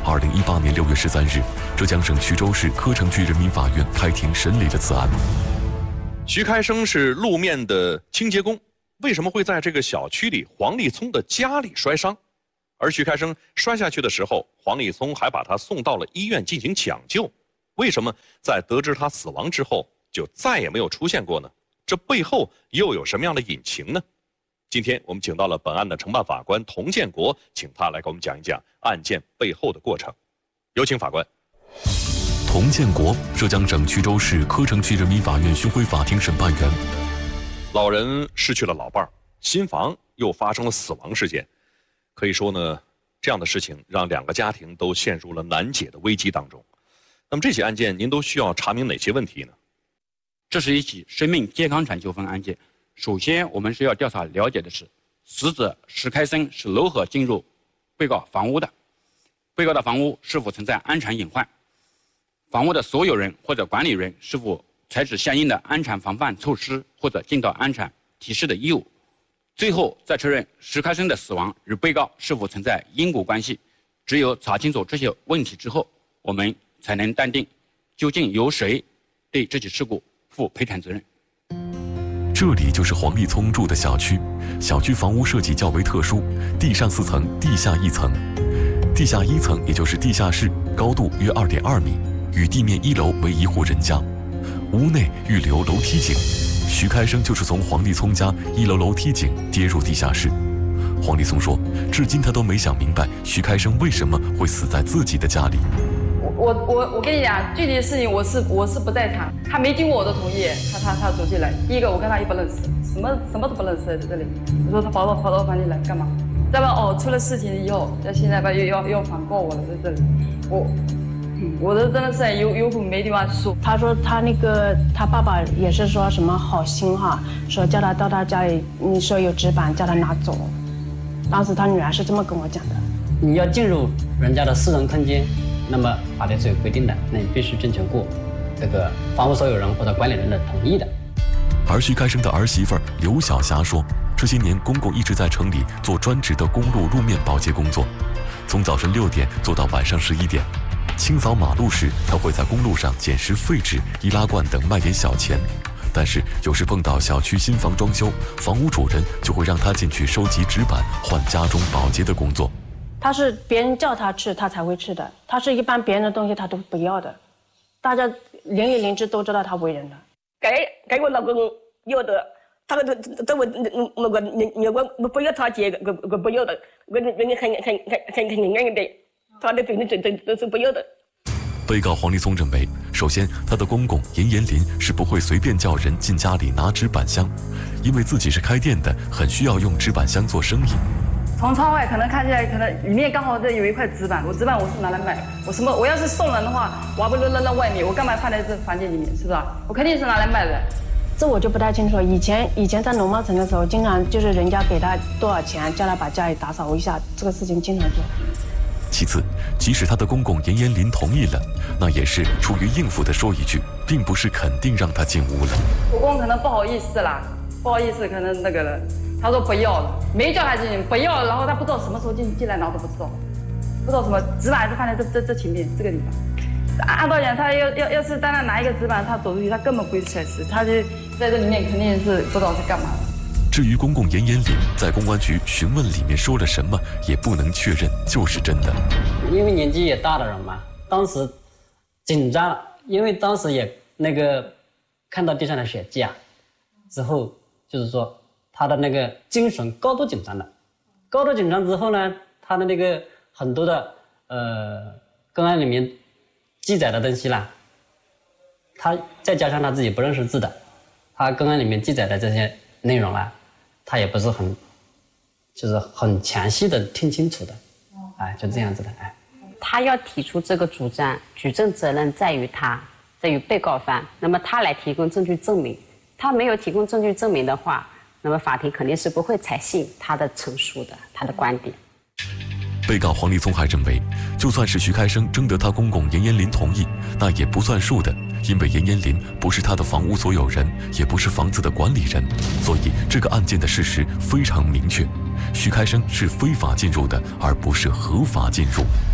二零一八年六月十三日，浙江省衢州市柯城区人民法院开庭审理了此案。 徐开生是路面的清洁工，为什么会在这个小区里黄立聪的家里摔伤？而徐开生摔下去的时候，黄立聪还把他送到了医院进行抢救。为什么在得知他死亡之后就再也没有出现过呢？这背后又有什么样的隐情呢？今天我们请到了本案的承办法官童建国，请他来给我们讲一讲案件背后的过程。有请法官。 童建国，浙江省衢州市柯城区人民法院巡回法庭审判员。 老人失去了老伴儿，新房又发生了死亡事件，可以说呢，这样的事情让两个家庭都陷入了难解的危机当中。那么这起案件您都需要查明哪些问题呢？ 这是一起生命健康权纠纷案件。首先，我们需要调查了解的是，死者石开生是如何进入被告房屋的，被告的房屋是否存在安全隐患，房屋的所有人或者管理人是否采取相应的安全防范措施或者尽到安全提示的义务。最后再确认石开生的死亡与被告是否存在因果关系。只有查清楚这些问题之后，我们才能断定究竟由谁对这起事故负赔偿责任。 这里就是黄立聪住的小区，小区房屋设计较为特殊，地上四层，地下一层。地下一层也就是地下室，高度约二点二米，与地面一楼为一户人家。屋内预留楼梯井，徐开生就是从黄立聪家一楼楼梯井跌入地下室。黄立聪说，至今他都没想明白徐开生为什么会死在自己的家里。 我我我跟你讲，具体的事情我是我是不在场，他没经过我的同意，他他他走进来。第一个我跟他也不认识，什么什么都不认识，在这里。我说他跑到跑到房间来干嘛？再吧哦，出了事情以后，那现在吧又要又反告我了，在这里，我我这真的是有有苦没地方说。 他说他那个他爸爸也是说什么好心哈，说叫他到他家里，你说有纸板叫他拿走。当时他女儿是这么跟我讲的。 你要进入人家的私人空间。那么法律是有规定的，那你必须征求过这个房屋所有人或者管理人的同意的。 而徐开生的儿媳妇刘晓霞说，这些年公公一直在城里做专职的公路路面保洁工作，从早晨六点做到晚上十一点。清扫马路时，他会在公路上捡拾废纸、易拉罐等卖点小钱。但是有时碰到小区新房装修，房屋主人就会让他进去收集纸板，换家中保洁的工作。 他是别人叫他吃，他才会吃的。他是一般别人的东西他都不要的，大家邻里邻居都知道他为人的。 给给我老公要的，他都都我那个你你我我不要他接，我我不要的，我我很很很很很很硬的，他的嘴里嘴嘴都是不要的。 被告黄立聪认为，首先他的公公严延林是不会随便叫人进家里拿纸板箱，因为自己是开店的，很需要用纸板箱做生意。 从窗外可能看起来，可能里面刚好这有一块纸板，我纸板我是拿来卖，我什么我要是送人的话，我还不如扔到外面，我干嘛放在这房间里面，是不是？我肯定是拿来卖的。 这我就不太清楚了。以前以前在农贸城的时候，经常就是人家给他多少钱，叫他把家里打扫一下，这个事情经常做。 其次，即使他的公公严延林同意了，那也是出于应付的说一句，并不是肯定让他进屋了。 我公可能不好意思啦，不好意思，可能那个了。他说不要了，没叫他进去，不要了，然后他不知道什么时候进进来拿都不知道，不知道什么纸板还是放在这这这前面这个地方。按道理讲，他要要要是单单拿一个纸板，他走出去，他根本不会出事，他就在这里面肯定是不知道是干嘛的。 至于公公严延林在公安局询问里面说了什么，也不能确认就是真的。 因为年纪也大的人嘛，当时紧张了，因为当时也那个看到地上的血迹啊，之后就是说。他的那个精神高度紧张了，高度紧张之后呢，他的那个很多的呃公安里面记载的东西啦，他再加上他自己不认识字的，他公安里面记载的这些内容啊，他也不是很就是很详细的听清楚的，哎，就这样子的哎。 他要提出这个主张，举证责任在于他，在于被告方，那么他来提供证据证明，他没有提供证据证明的话。那么法庭肯定是不会采信他的陈述的，他的观点。 被告黄立聪还认为，就算是徐开生征得他公公严延林同意，那也不算数的，因为严延林不是他的房屋所有人，也不是房子的管理人，所以这个案件的事实非常明确，徐开生是非法进入的，而不是合法进入。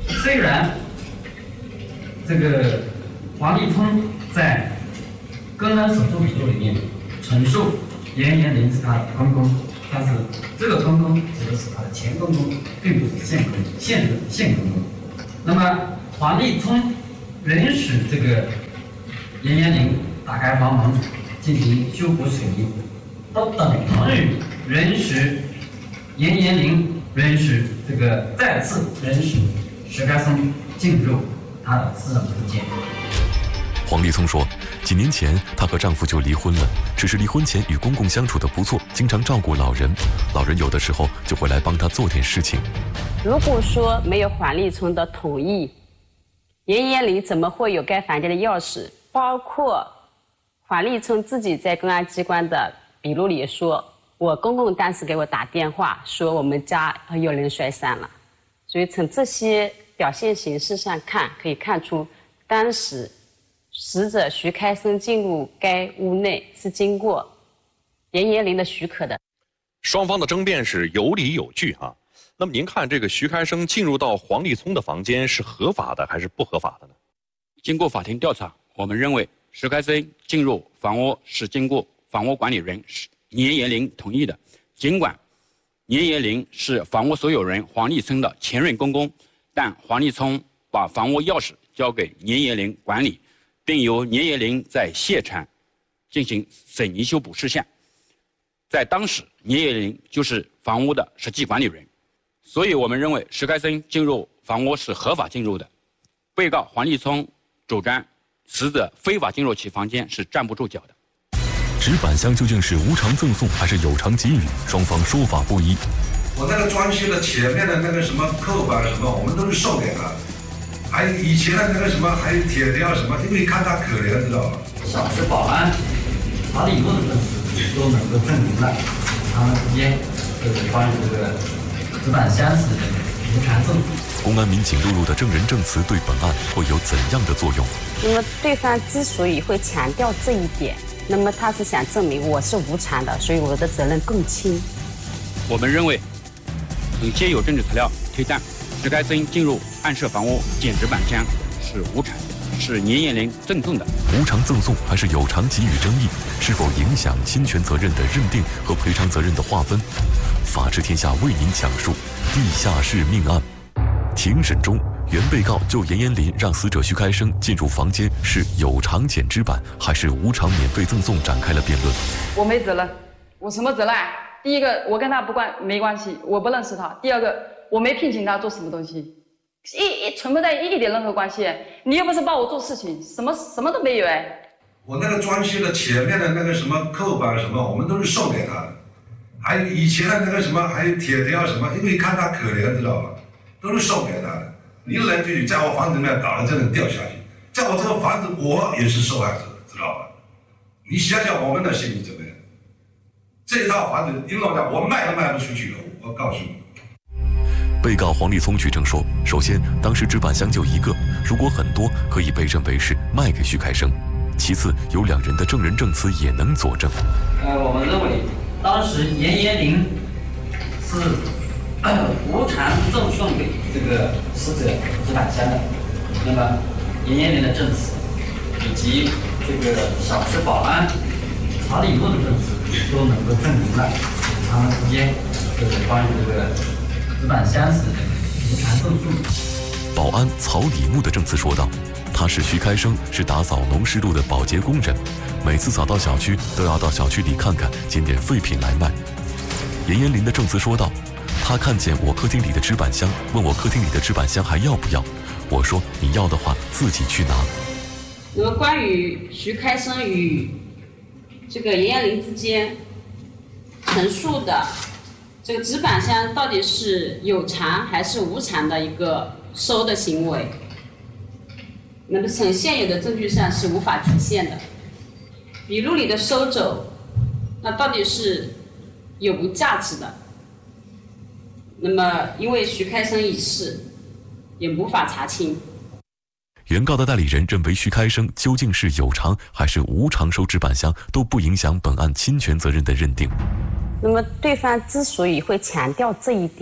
虽然这个黄立聪在公安手术笔录里面陈述严延龄是他的公公，但是这个公公指的是他的前公公，并不是现公现现公公。那么黄立聪允许这个严延龄打开房门进行修补水泥，都等于允许严延龄允许这个再次允许徐开生进入他的私人空间。 黄立聪说，几年前她和丈夫就离婚了，只是离婚前与公公相处的不错，经常照顾老人，老人有的时候就会来帮她做点事情。 如果说没有黄立聪的同意，严延龄怎么会有该房间的钥匙？包括黄立聪自己在公安机关的笔录里说，我公公当时给我打电话说我们家有人摔伤了，所以从这些表现形式上看，可以看出当时死者徐开生进入该屋内是经过严延龄的许可的。 双方的争辩是有理有据啊。那么您看，这个徐开生进入到黄立聪的房间是合法的还是不合法的呢？ 经过法庭调查，我们认为徐开生进入房屋是经过房屋管理人严延龄同意的。尽管严延龄是房屋所有人黄立聪的前任公公，但黄立聪把房屋钥匙交给严延龄管理，并由严延龄在现场进行水泥修补事项。在当时，严延龄就是房屋的实际管理人，所以我们认为徐开生进入房屋是合法进入的。被告黄立聪主张死者非法进入其房间是站不住脚的。 纸板箱究竟是无偿赠送还是有偿给予？双方说法不一。 我那个装修的前面的那个什么扣板什么，我们都是送给他。还有以前的那个什么，还有铁条什么，因为看他可怜，知道吧？ 小时保安查理论的都能够证明了他们之间就是关于这个纸板箱是无偿赠送。 公安民警录入的证人证词对本案会有怎样的作用？ 那么对方之所以会强调这一点，那么他是想证明我是无偿的，所以我的责任更轻。 我们认为，从现有证据材料推断，徐开生进入案涉房屋捡纸板箱是无偿，是严延龄赠送的。 无偿赠送还是有偿给予争议，是否影响侵权责任的认定和赔偿责任的划分？法治天下为您讲述地下室命案。庭审中，原被告就严延龄让死者徐开生进入房间是有偿捡纸板还是无偿免费赠送展开了辩论。 我没责任，我什么责任？第一个，我跟他不关没关系，我不认识他；第二个，我没聘请他做什么东西，一一存不在一点任何关系。你又不是帮我做事情，什么什么都没有哎。 我那个装修的前面的那个什么扣板什么，我们都是送给他的。还有以前的那个什么，还有铁条什么，因为看他可怜，知道吧？都是送给他的。你来就在我房子里面搞得这种掉下去，在我这个房子我也是受害者，知道吧？你想想我们的心理怎么样？这套房子因为我卖都卖不出去了，我告诉你。 被告黄立聪举证说，首先当时纸板箱就一个，如果很多可以被认为是卖给徐开生。其次，有两人的证人证词也能佐证。 呃，我们认为当时严延龄是无偿赠送给这个死者纸板箱的。那么严延龄的证词以及这个小时保安查理论的证词都能够证明了他们之间就是关于这个纸板箱是无偿赠送。 保安曹李木的证词说道，他是徐开生，是打扫农事路的保洁工人，每次扫到小区都要到小区里看看，捡点废品来卖。严延龄的证词说道，他看见我客厅里的纸板箱，问我客厅里的纸板箱还要不要，我说你要的话自己去拿。 那么关于徐开生与这个严延龄之间陈述的这个纸板箱到底是有偿还是无偿的一个收的行为，那么从现有的证据上是无法体现的。笔录里的收走，那到底是有无价值的？那么因为徐开生已逝，也无法查清。 原告的代理人认为，徐开生究竟是有偿还是无偿收纸板箱，都不影响本案侵权责任的认定。 那么对方之所以会强调这一点，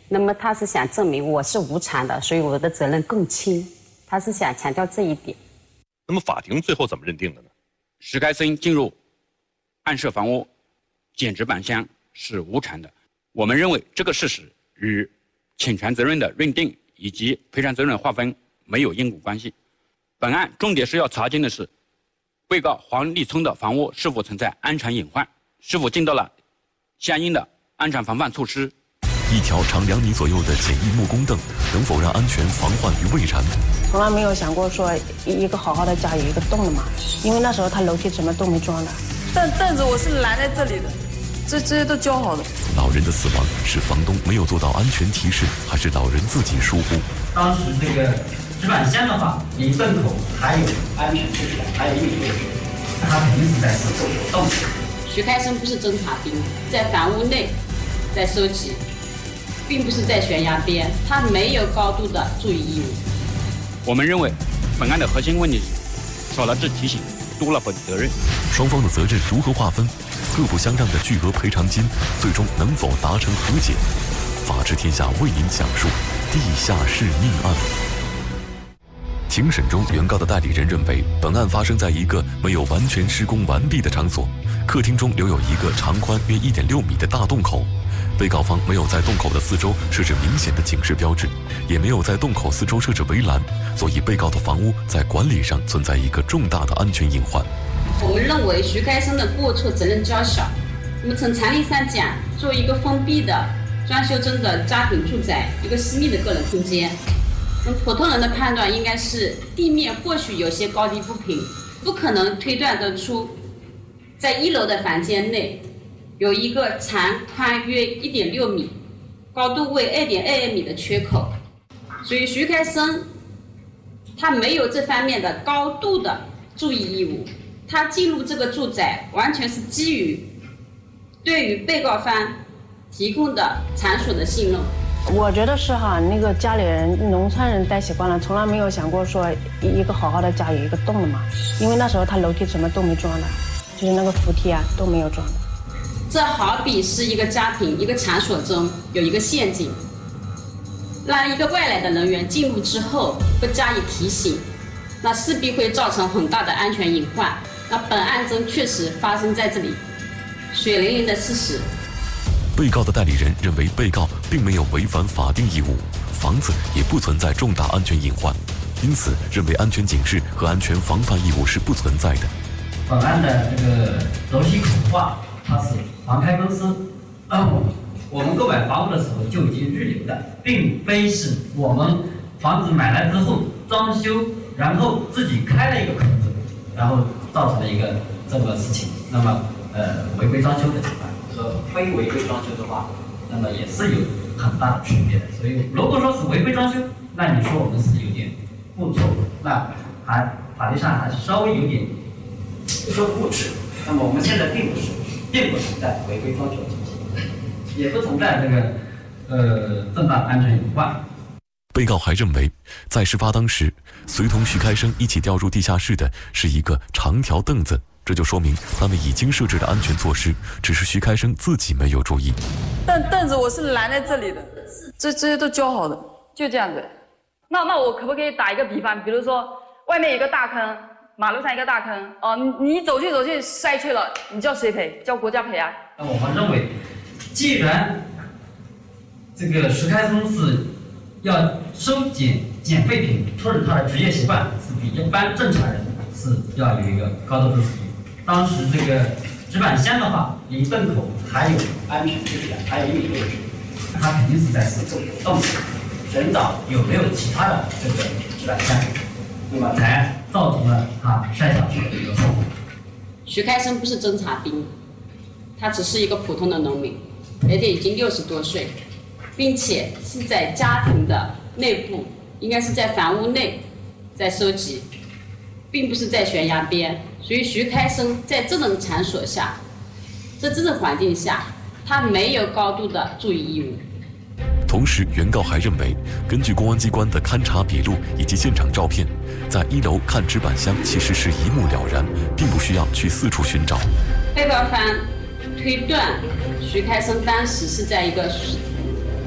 那么他是想证明我是无偿的，所以我的责任更轻，他是想强调这一点。 那么法庭最后怎么认定的呢？ 石开生进入暗设房屋捡纸板箱是无偿的。我们认为这个事实与侵权责任的认定以及赔偿责任划分没有因果关系。本案重点是要查清的是，被告黄立聪的房屋是否存在安全隐患，是否尽到了相应的安全防范措施。 一条长两米左右的简易木工凳，能否让安全防患于未然？ 从来没有想过说一个好好的家有一个洞的嘛，因为那时候他楼梯什么都没装的。 凳凳子我是拦在这里的，这这些都交好的。 老人的死亡是房东没有做到安全提示，还是老人自己疏忽？ 当时这个纸板箱的话，离洞口还有安全距离，还有一米六，他肯定是在四周有洞。 徐开生不是侦察兵，在房屋内在收集，并不是在悬崖边，他没有高度的注意义务。 我们认为，本案的核心问题是少了这提醒，多了份责任。 双方的责任如何划分？各不相让的巨额赔偿金，最终能否达成和解？法治天下为您讲述地下室命案。庭审中，原告的代理人认为，本案发生在一个没有完全施工完毕的场所，客厅中留有一个长宽约 一点六米的大洞口。被告方没有在洞口的四周设置明显的警示标志，也没有在洞口四周设置围栏，所以被告的房屋在管理上存在一个重大的安全隐患。 我们认为徐开生的过错责任较小。那么从常理上讲，作为一个封闭的装修中的家庭住宅，一个私密的个人空间，那么普通人的判断应该是地面或许有些高低不平，不可能推断得出在一楼的房间内有一个长宽约 一点六米、高度为 二点二二米的缺口，所以徐开生他没有这方面的高度的注意义务。他进入这个住宅完全是基于对于被告方提供的场所的信任。 我觉得是哈，那个家里人农村人待习惯了，从来没有想过说一个好好的家有一个洞的嘛，因为那时候他楼梯什么都没装的，就是那个扶梯啊都没有装的。 这好比是一个家庭一个场所中有一个陷阱，让一个外来的人员进入之后不加以提醒，那势必会造成很大的安全隐患。那本案中确实发生在这里，血淋淋的事实。 被告的代理人认为，被告并没有违反法定义务，房子也不存在重大安全隐患，因此认为安全警示和安全防范义务是不存在的。 本案的这个楼梯口的话，它是房开公司，嗯，我们购买房屋的时候就已经预留的，并非是我们房子买来之后装修，然后自己开了一个口子，然后造成了一个这么事情。那么，呃，违规装修的情况和非违规装修的话，那么也是有很大的区别的。所以，如果说是违规装修，那你说我们是有点不妥，那还法律上还是稍微有点不说固执。那么我们现在并不是，并不存在违规装修的情形，也不存在这个呃重大安全隐患。 被告还认为，在事发当时，随同徐开生一起掉入地下室的是一个长条凳子，这就说明他们已经设置了安全措施，只是徐开生自己没有注意。 凳凳子我是拦在这里的，这这些都交好的，就这样子。那那我可不可以打一个比方，比如说外面有个大坑，马路上一个大坑，哦，你你走去走去摔去了，你叫谁赔？叫国家赔啊？ 那我们认为，既然这个徐开生是要收捡捡废品，或者他的职业习惯是比一般正常人是要有一个高度注意。当时这个纸板箱的话，离洞口还有安全距离，还有一米六距，他肯定是在四周有洞，寻找有没有其他的这个纸板箱，那么才造成了他摔下去的一个后果。 徐开生不是侦察兵，他只是一个普通的农民，而且已经六十多岁。并且是在家庭的内部，应该是在房屋内在收集，并不是在悬崖边。所以徐开生在这种场所下，在这种环境下，他没有高度的注意义务。 同时，原告还认为，根据公安机关的勘查笔录以及现场照片，在一楼看纸板箱其实是一目了然，并不需要去四处寻找。 被告方推断，徐开生当时是在一个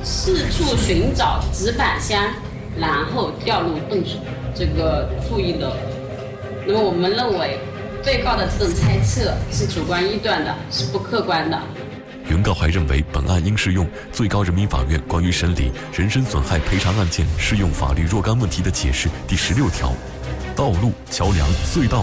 四处寻找纸板箱，然后掉入洞水，这个故意的。那么我们认为，被告的这种猜测是主观臆断的，是不客观的。 原告还认为，本案应适用最高人民法院关于审理人身损害赔偿案件适用法律若干问题的解释第十六条：道路、桥梁、隧道